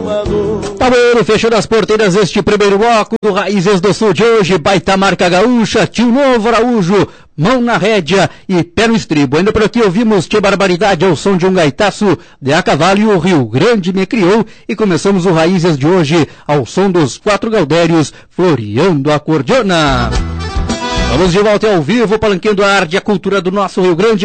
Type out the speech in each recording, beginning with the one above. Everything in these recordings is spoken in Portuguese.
Tá bueno, fechando as porteiras deste primeiro bloco do Raízes do Sul de hoje. Baita marca gaúcha, Tio Novo Araújo, mão na rédea e pé no estribo. Ainda por aqui ouvimos Tchê Barbaridade ao som de um gaitaço de a cavalo e o Rio Grande me criou. E começamos o Raízes de hoje ao som dos Quatro Gaudérios floreando a cordiona. Vamos de volta ao vivo, palanqueando a arte e a cultura do nosso Rio Grande,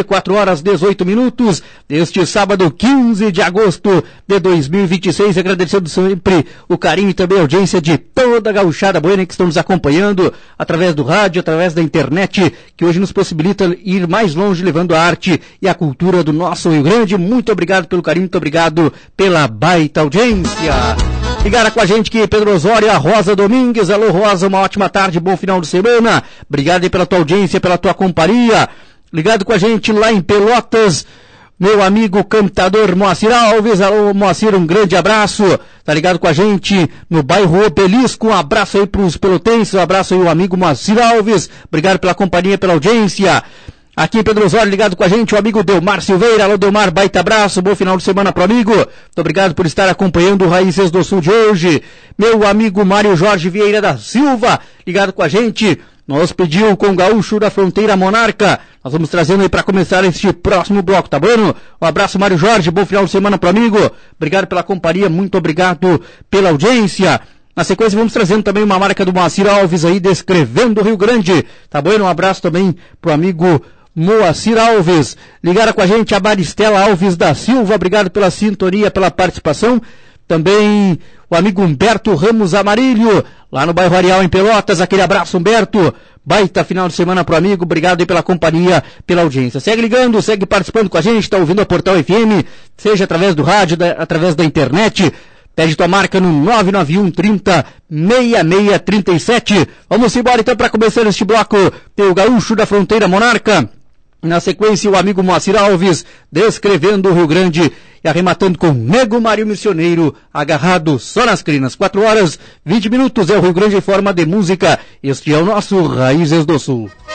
4h18, deste sábado 15 de agosto de 2026, agradecendo sempre o carinho e também a audiência de toda a gauchada buena que estão nos acompanhando através do rádio, através da internet, que hoje nos possibilita ir mais longe, levando a arte e a cultura do nosso Rio Grande. Muito obrigado pelo carinho, muito obrigado pela baita audiência. Ligaram com a gente aqui, Pedro Osório, a Rosa Domingues. Alô, Rosa, uma ótima tarde, bom final de semana. Obrigado aí pela tua audiência, pela tua companhia. Ligado com a gente lá em Pelotas, meu amigo cantador Moacir Alves. Alô, Moacir, um grande abraço. Tá ligado com a gente no bairro Obelisco. Um abraço aí pros pelotenses, um abraço aí o amigo Moacir Alves. Obrigado pela companhia, pela audiência. Aqui em Pedro Osório, ligado com a gente, o amigo Delmar Silveira. Alô, Delmar, baita abraço, bom final de semana pro amigo. Muito obrigado por estar acompanhando o Raízes do Sul de hoje. Meu amigo Mário Jorge Vieira da Silva, ligado com a gente. Nós pedimos com o gaúcho da fronteira monarca. Nós vamos trazendo aí para começar este próximo bloco, tá bom? Um abraço, Mário Jorge, bom final de semana pro amigo. Obrigado pela companhia, muito obrigado pela audiência. Na sequência, vamos trazendo também uma marca do Moacir Alves aí, descrevendo o Rio Grande, tá bom? Um abraço também pro amigo Moacir Alves. Ligaram com a gente a Maristela Alves da Silva, obrigado pela sintonia, pela participação. Também o amigo Humberto Ramos Amarilho, lá no bairro Areal em Pelotas. Aquele abraço, Humberto. Baita final de semana pro amigo, obrigado aí pela companhia, pela audiência. Segue ligando, segue participando com a gente, tá ouvindo a Portal FM, seja através do rádio, através da internet. Pede tua marca no 991 30 6637. Vamos embora então para começar este bloco. Tem o gaúcho da fronteira monarca. Na sequência, o amigo Moacir Alves, descrevendo o Rio Grande e arrematando com Nego Mário Missioneiro, agarrado só nas crinas. 4h20 é o Rio Grande em forma de música. Este é o nosso Raízes do Sul.